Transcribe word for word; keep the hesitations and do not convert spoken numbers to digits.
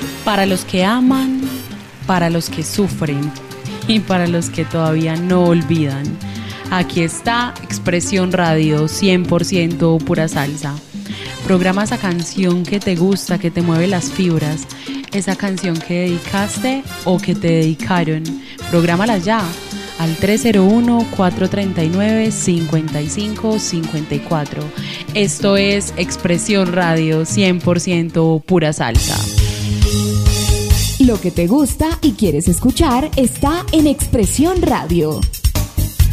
Para los que aman, para los que sufren y para los que todavía no olvidan. Aquí está Expresión Radio, cien por ciento pura salsa. Programa esa canción que te gusta, que te mueve las fibras, esa canción que dedicaste o que te dedicaron. Prográmala ya al tres cero uno, cuatro tres nueve, cinco cinco cinco cuatro. Esto es Expresión Radio, cien por ciento pura salsa. Lo que te gusta y quieres escuchar está en Expresión Radio.